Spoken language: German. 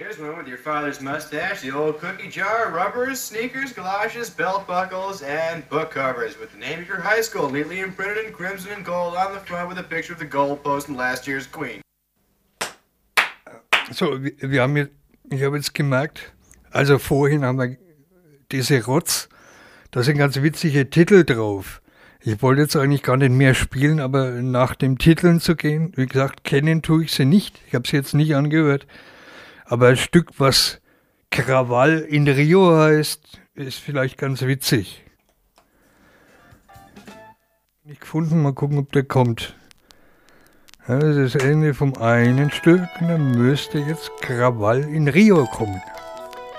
Here's one with your father's mustache, the old cookie jar, rubbers, sneakers, galoshes, belt buckles, and book covers with the name of your high school neatly imprinted in crimson and gold on the front with a picture of the goalpost and last year's queen. So, ich habe jetzt gemerkt, also vorhin haben wir diese Rotz, da sind ganz witzige Titel drauf. Ich wollte jetzt eigentlich gar nicht mehr spielen, aber nach den Titeln zu gehen, wie gesagt, kennen tue ich sie nicht. Ich habe sie jetzt nicht angehört. Aber ein Stück, was Krawall in Rio heißt, ist vielleicht ganz witzig. Nicht gefunden, mal gucken, ob der kommt. Ja, das ist das Ende vom einen Stück und dann müsste jetzt Krawall in Rio kommen.